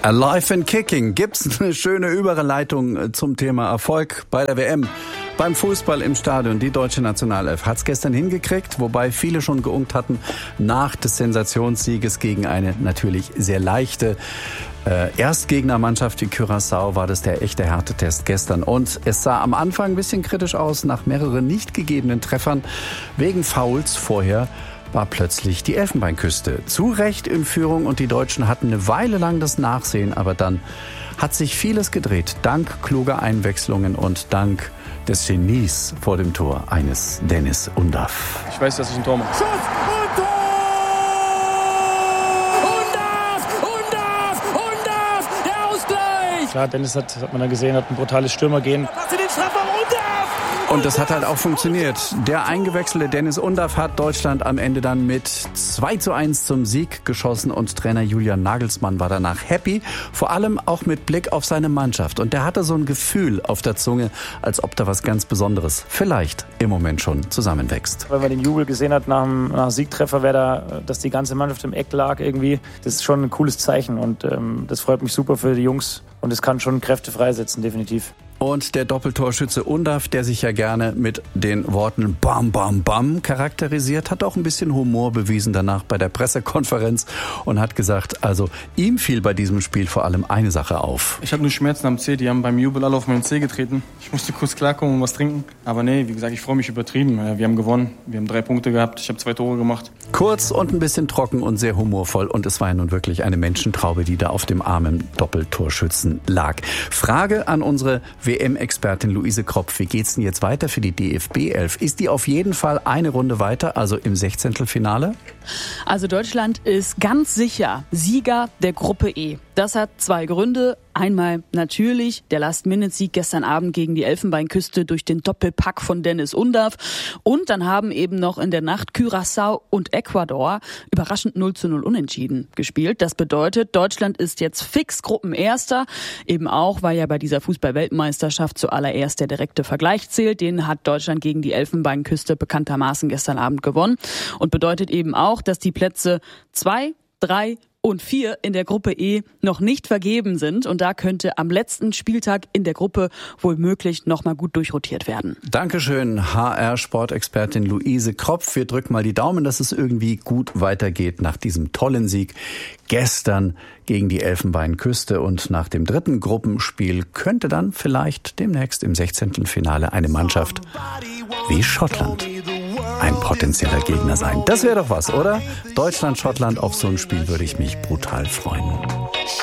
Alive and Kicking. Gibt's eine schöne Überleitung zum Thema Erfolg bei der WM? Beim Fußball im Stadion. Die deutsche Nationalelf hat's gestern hingekriegt, wobei viele schon geunkt hatten nach des Sensationssieges gegen eine natürlich sehr leichte Erstgegnermannschaft wie Curaçao war das der echte Härtetest gestern. Und es sah am Anfang ein bisschen kritisch aus nach mehreren nicht gegebenen Treffern wegen Fouls vorher. War plötzlich die Elfenbeinküste zu Recht in Führung und die Deutschen hatten eine Weile lang das Nachsehen, aber dann hat sich vieles gedreht, dank kluger Einwechslungen und dank des Genies vor dem Tor eines Deniz Undav. Ich weiß, dass ich ein Tor mache. Schuss und Tor! Undav! Der Ausgleich! Klar, Deniz hat man da gesehen, hat ein brutales Stürmergehen. Macht den Strafraum, Undav! Und das hat halt auch funktioniert. Der eingewechselte Deniz Undav hat Deutschland am Ende dann mit 2:1 zum Sieg geschossen und Trainer Julian Nagelsmann war danach happy, vor allem auch mit Blick auf seine Mannschaft. Und der hatte so ein Gefühl auf der Zunge, als ob da was ganz Besonderes vielleicht im Moment schon zusammenwächst. Weil man den Jubel gesehen hat nach dem Siegtreffer, dass die ganze Mannschaft im Eck lag irgendwie, das ist schon ein cooles Zeichen und das freut mich super für die Jungs und es kann schon Kräfte freisetzen, definitiv. Und der Doppeltorschütze Undav, der sich ja gerne mit den Worten Bam, Bam, Bam charakterisiert, hat auch ein bisschen Humor bewiesen danach bei der Pressekonferenz und hat gesagt, also ihm fiel bei diesem Spiel vor allem eine Sache auf. Ich hatte nur Schmerzen am Zeh, die haben beim Jubel alle auf meinen Zeh getreten. Ich musste kurz klarkommen und was trinken. Aber nee, wie gesagt, ich freue mich übertrieben. Wir haben gewonnen, wir haben 3 Punkte gehabt, ich habe 2 Tore gemacht. Kurz und ein bisschen trocken und sehr humorvoll und es war ja nun wirklich eine Menschentraube, die da auf dem armen Doppeltorschützen lag. Frage an unsere WM-Expertin Luise Kropf. Wie geht's denn jetzt weiter für die DFB-Elf? Ist die auf jeden Fall eine Runde weiter, also im 16. Also Deutschland ist ganz sicher Sieger der Gruppe E. Das hat 2 Gründe. Einmal natürlich der Last-Minute-Sieg gestern Abend gegen die Elfenbeinküste durch den Doppelpack von Deniz Undav. Und dann haben eben noch in der Nacht Curaçao und Ecuador überraschend 0:0 unentschieden gespielt. Das bedeutet, Deutschland ist jetzt fix Gruppenerster. Eben auch, weil ja bei dieser Fußball-Weltmeisterschaft zuallererst der direkte Vergleich zählt. Den hat Deutschland gegen die Elfenbeinküste bekanntermaßen gestern Abend gewonnen. Und bedeutet eben auch, dass die Plätze 2, 3 und 4 in der Gruppe E noch nicht vergeben sind. Und da könnte am letzten Spieltag in der Gruppe wohl möglich nochmal gut durchrotiert werden. Dankeschön, HR-Sportexpertin Luise Kropf. Wir drücken mal die Daumen, dass es irgendwie gut weitergeht nach diesem tollen Sieg gestern gegen die Elfenbeinküste. Und nach dem 3. Gruppenspiel könnte dann vielleicht demnächst im 16. Finale eine Mannschaft wie Schottland ein potenzieller Gegner sein. Das wäre doch was, oder? Deutschland, Schottland, auf so ein Spiel würde ich mich brutal freuen.